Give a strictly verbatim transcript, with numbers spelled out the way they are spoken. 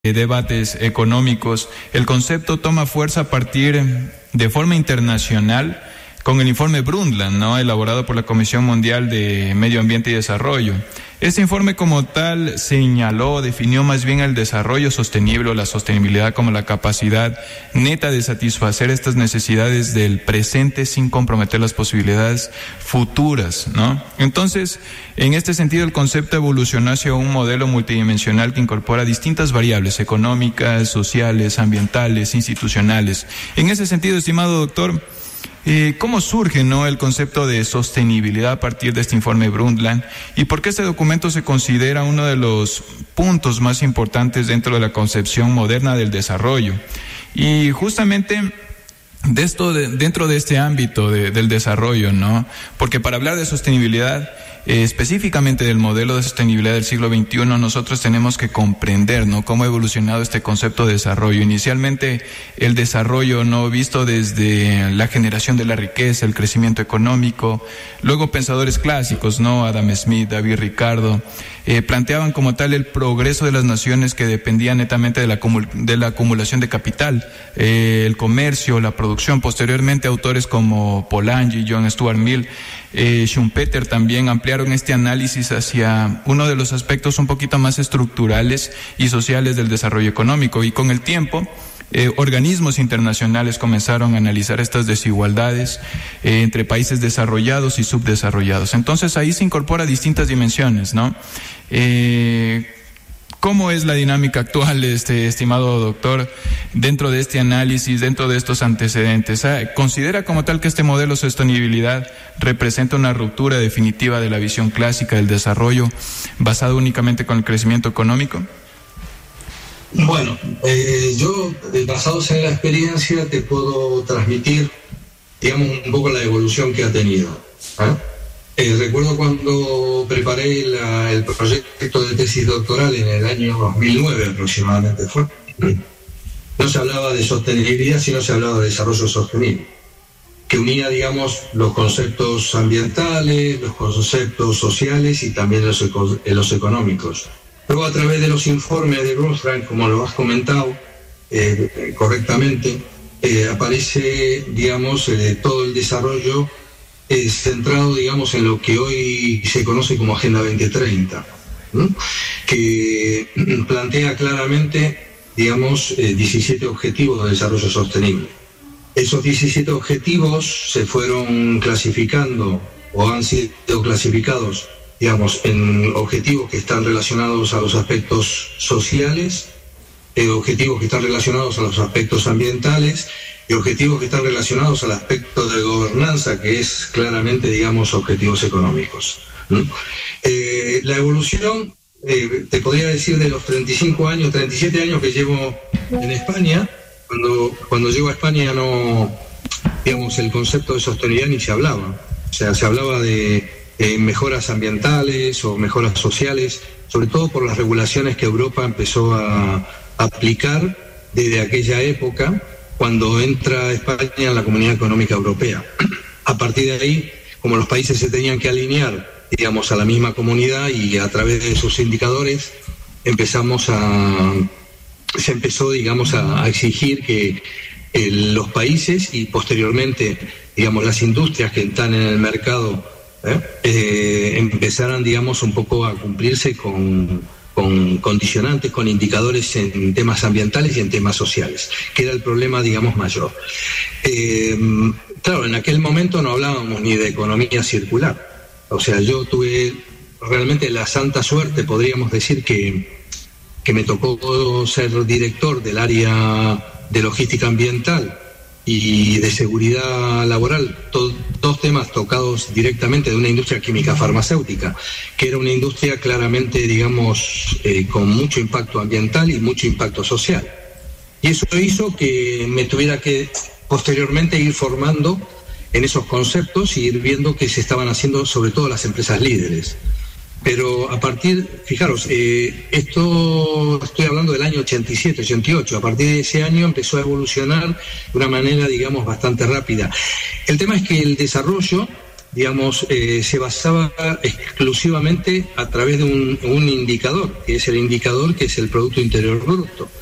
debates económicos. El concepto toma fuerza a partir de forma internacional con el informe Brundtland, ¿no?, elaborado por la Comisión Mundial de Medio Ambiente y Desarrollo. Este informe como tal señaló, definió más bien el desarrollo sostenible o la sostenibilidad como la capacidad neta de satisfacer estas necesidades del presente sin comprometer las posibilidades futuras, ¿no? Entonces, en este sentido, el concepto evolucionó hacia un modelo multidimensional que incorpora distintas variables económicas, sociales, ambientales, institucionales. En ese sentido, estimado doctor, Eh, ¿cómo surge, no, el concepto de sostenibilidad a partir de este informe Brundtland? ¿Y por qué este documento se considera uno de los puntos más importantes dentro de la concepción moderna del desarrollo? Y justamente de esto, de, dentro de este ámbito de, del desarrollo, ¿no? Porque para hablar de sostenibilidad, Eh, específicamente del modelo de sostenibilidad del siglo veintiuno, nosotros tenemos que comprender, ¿no?, cómo ha evolucionado este concepto de desarrollo. Inicialmente, el desarrollo, no visto desde la generación de la riqueza, el crecimiento económico. Luego pensadores clásicos, ¿no?, Adam Smith, David Ricardo, eh, planteaban como tal el progreso de las naciones que dependía netamente de la, de la acumulación de capital, eh, el comercio, la producción. Posteriormente, autores como Polanyi, John Stuart Mill, eh, Schumpeter también ampliaron este análisis hacia uno de los aspectos un poquito más estructurales y sociales del desarrollo económico. Y con el tiempo, eh, organismos internacionales comenzaron a analizar estas desigualdades eh, entre países desarrollados y subdesarrollados. Entonces ahí se incorpora distintas dimensiones, ¿no? Eh, ¿Cómo es la dinámica actual, este estimado doctor, dentro de este análisis, dentro de estos antecedentes? ¿Considera como tal que este modelo de sostenibilidad representa una ruptura definitiva de la visión clásica del desarrollo basado únicamente con el crecimiento económico? Bueno, eh, yo, basados en la experiencia, te puedo transmitir, digamos, un poco la evolución que ha tenido. ¿eh? Eh, recuerdo cuando preparé la, el proyecto de tesis doctoral en el año dos mil nueve aproximadamente fue, no se hablaba de sostenibilidad, sino se hablaba de desarrollo sostenible, que unía, digamos, los conceptos ambientales, los conceptos sociales y también los, eco, los económicos. Luego, a través de los informes de Brundtland, como lo has comentado eh, correctamente, eh, aparece, digamos, eh, todo el desarrollo eh, centrado, digamos, en lo que hoy se conoce como Agenda veinte treinta, ¿no?, que plantea claramente, digamos, eh, diecisiete objetivos de desarrollo sostenible. Esos diecisiete objetivos se fueron clasificando o han sido clasificados, digamos, en objetivos que están relacionados a los aspectos sociales, eh, objetivos que están relacionados a los aspectos ambientales y objetivos que están relacionados al aspecto de gobernanza, que es claramente, digamos, objetivos económicos, ¿no? Eh, la evolución, eh, te podría decir, de los treinta y cinco años, treinta y siete años que llevo en España. Cuando, cuando llego a España, no, digamos, el concepto de sostenibilidad ni se hablaba. O sea, se hablaba de eh, mejoras ambientales o mejoras sociales, sobre todo por las regulaciones que Europa empezó a, a aplicar desde aquella época, cuando entra España en la Comunidad Económica Europea. A partir de ahí, como los países se tenían que alinear, digamos, a la misma comunidad, y a través de sus indicadores empezamos a... se empezó, digamos, a, a exigir que eh, los países y posteriormente, digamos, las industrias que están en el mercado eh, eh, empezaran, digamos, un poco a cumplirse con, con condicionantes, con indicadores en temas ambientales y en temas sociales, que era el problema, digamos, mayor. Eh, claro, en aquel momento no hablábamos ni de economía circular. O sea, yo tuve realmente la santa suerte, podríamos decir, que que me tocó ser director del área de logística ambiental y de seguridad laboral, to- dos temas tocados directamente de una industria química farmacéutica, que era una industria claramente, digamos, eh, con mucho impacto ambiental y mucho impacto social. Y eso hizo que me tuviera que posteriormente ir formando en esos conceptos y ir viendo qué se estaban haciendo, sobre todo las empresas líderes. Pero a partir, fijaros, eh, esto estoy hablando del año ochenta y siete, ochenta y ocho, a partir de ese año empezó a evolucionar de una manera, digamos, bastante rápida. El tema es que el desarrollo digamos, eh, se basaba exclusivamente a través de un, un indicador, que es el indicador que es el Producto Interior Bruto.